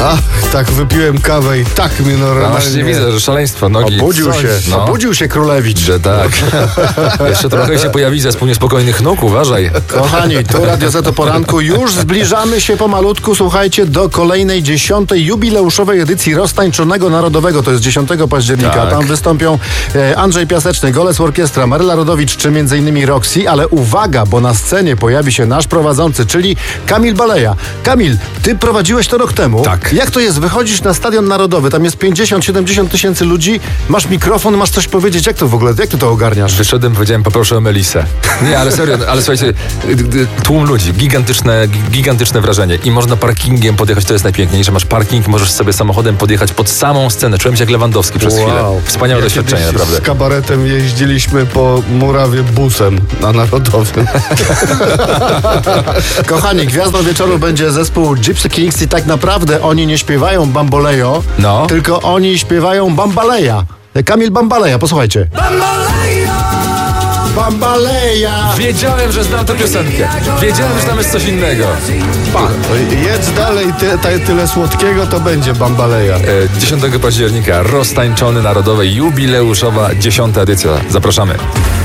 Ach, tak wypiłem kawę i tak mnie normalnie... Właśnie widzę, że szaleństwo, nogi. Obudził się królewicz. Że tak. Jeszcze trochę się pojawi zespół niespokojnych nóg, uważaj. Kochani, tu Radio Z o poranku. Już zbliżamy się pomalutku, słuchajcie, do kolejnej 10. jubileuszowej edycji Roztańczonego Narodowego. To jest 10 października. Tak. Tam wystąpią Andrzej Piaseczny, Goles Orkiestra, Maryla Rodowicz czy m.in. Roxy, ale uwaga, bo na scenie pojawi się nasz prowadzący, czyli Kamil Baleja. Kamil, ty prowadziłeś to rok temu. Tak. Jak to jest? Wychodzisz na Stadion Narodowy, tam jest 50-70 tysięcy ludzi, masz mikrofon, masz coś powiedzieć. Jak to w ogóle, jak ty to ogarniasz? Wyszedłem, powiedziałem, poproszę o Melisę. Nie, ale serio, ale słuchajcie, tłum ludzi, gigantyczne wrażenie. I można parkingiem podjechać, to jest najpiękniejsze. Masz parking, możesz sobie samochodem podjechać pod samą scenę. Czułem się jak Lewandowski przez chwilę. Wspaniałe doświadczenie, naprawdę. Z kabaretem jeździliśmy po murawie busem na Narodowym. Kochani, gwiazdą wieczoru będzie zespół Gypsy Kings i tak naprawdę oni nie śpiewają Bambolejo, tylko oni śpiewają Bambaleja. Kamil Bambaleja, posłuchajcie. Bambaleja! Wiedziałem, że znam tę piosenkę. Wiedziałem, że tam jest coś innego. Jedz dalej, tyle słodkiego, to będzie Bambaleja. 10 października, roztańczony narodowy, jubileuszowa 10. edycja. Zapraszamy.